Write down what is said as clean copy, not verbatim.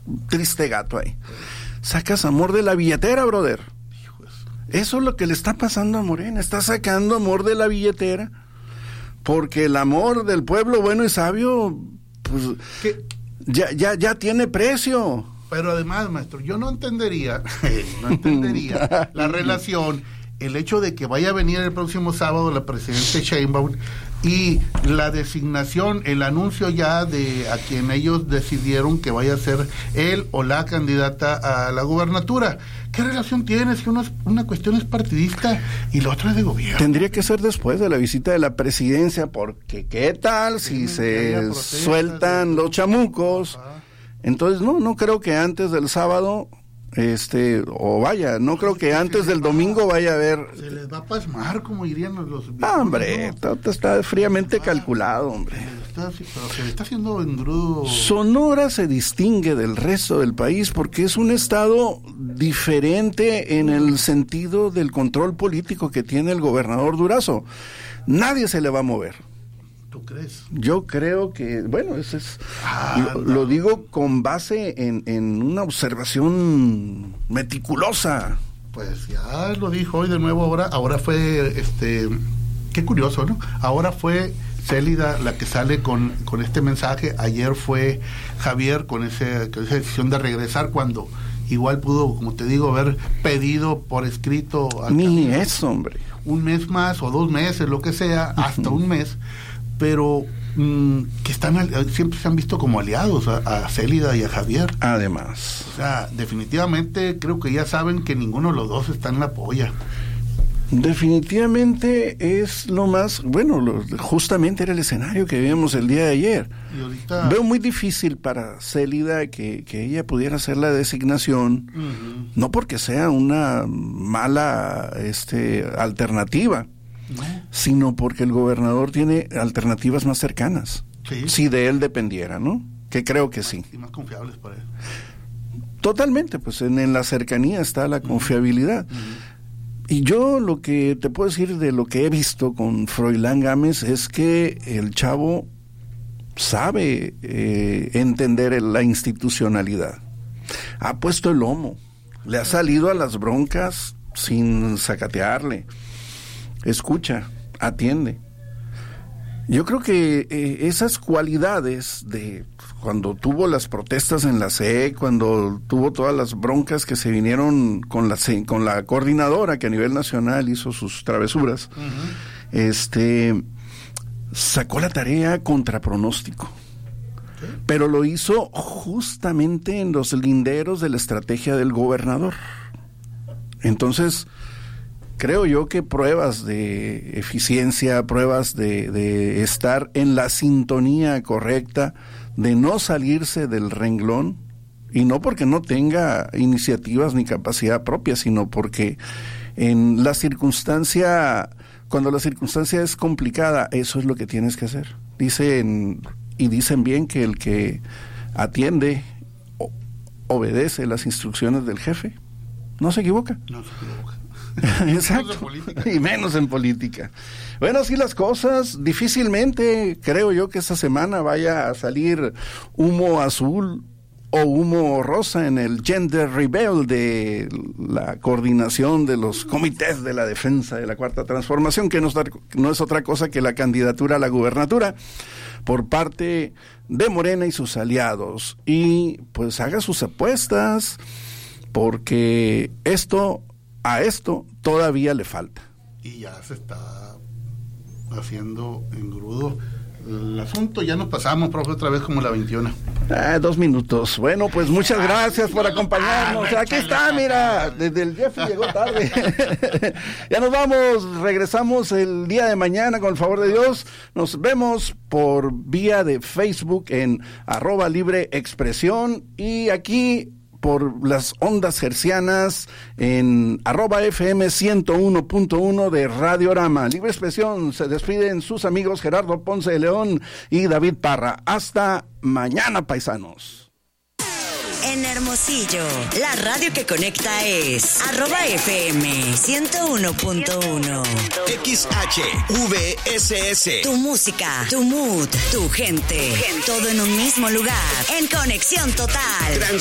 triste gato ahí. Sacas amor de la billetera, brother. Eso es lo que le está pasando a Morena. Está sacando amor de la billetera. Porque el amor del pueblo bueno y sabio, pues, ya tiene precio. Pero además, maestro, yo no entendería la relación, el hecho de que vaya a venir el próximo sábado la presidenta Sheinbaum y la designación, el anuncio ya de a quien ellos decidieron que vaya a ser él o la candidata a la gubernatura. ¿Qué relación tiene si una cuestión es partidista y la otra es de gobierno? Tendría que ser después de la visita de la presidencia, porque ¿qué tal si se sueltan los chamucos? Entonces no creo que antes del sábado, no creo que antes del domingo vaya a haber... Se les va a pasmar, como dirían los... hombre, todo está fríamente calculado, hombre. Pero se le está haciendo engrudo. Sonora se distingue del resto del país porque es un estado diferente en el sentido del control político que tiene el gobernador Durazo. Nadie se le va a mover. ¿Tú crees? Yo creo que, bueno, eso es, lo digo con base en una observación meticulosa. Pues ya lo dijo hoy de nuevo, ahora fue, qué curioso, ¿no? Ahora fue Célida la que sale con este mensaje. Ayer fue Javier con esa decisión de regresar, cuando igual pudo, como te digo, haber pedido por escrito ni eso, hombre, un mes más o 2 meses, lo que sea, hasta un mes, pero que siempre se han visto como aliados a Célida y a Javier. Además, o sea, definitivamente creo que ya saben que ninguno de los dos está en la polla. Definitivamente es lo más, bueno, justamente era el escenario que vimos el día de ayer. Y ahorita veo muy difícil para Célida que ella pudiera hacer la designación, no porque sea una mala alternativa, sino porque el gobernador tiene alternativas más cercanas, si de él dependiera, ¿no? Que creo que sí. Y más confiables para él. Totalmente, pues en la cercanía está la confiabilidad. Y yo lo que te puedo decir de lo que he visto con Froilán Gámez es que el chavo sabe entender la institucionalidad. Ha puesto el lomo, le ha salido a las broncas sin sacatearle. Escucha, atiende. Yo creo que esas cualidades de cuando tuvo las protestas en la CE, cuando tuvo todas las broncas que se vinieron con la coordinadora que a nivel nacional hizo sus travesuras, sacó la tarea contra pronóstico. Pero lo hizo justamente en los linderos de la estrategia del gobernador. Entonces, creo yo que pruebas de eficiencia, pruebas de estar en la sintonía correcta, de no salirse del renglón, y no porque no tenga iniciativas ni capacidad propia, sino porque en la circunstancia, cuando la circunstancia es complicada, eso es lo que tienes que hacer. Dicen bien que el que atiende obedece las instrucciones del jefe. No se equivoca. No se equivoca. Exacto. Y menos en política. Bueno, así las cosas. Difícilmente creo yo que esta semana vaya a salir humo azul o humo rosa en el Gender Reveal de la coordinación de los comités de la defensa de la Cuarta Transformación, que no es otra cosa que la candidatura a la gubernatura por parte de Morena y sus aliados. Y pues haga sus apuestas, porque a esto todavía le falta. Y ya se está haciendo engrudo el asunto. Ya nos pasamos, profe, otra vez como la 21. 2 minutos. Bueno, pues muchas gracias por acompañarnos. Aquí está, mira, desde el Jeffrey llegó tarde. Ya nos vamos, regresamos el día de mañana con el favor de Dios. Nos vemos por vía de Facebook en @libreexpresión y aquí por las ondas hercianas en @FM 101.1 de Radiorama. Libre Expresión, se despiden sus amigos Gerardo Ponce de León y David Parra. Hasta mañana, paisanos. En Hermosillo, la radio que conecta es @FM 101.1. XHVSS. Tu música, tu mood, tu gente. Todo en un mismo lugar. En conexión total.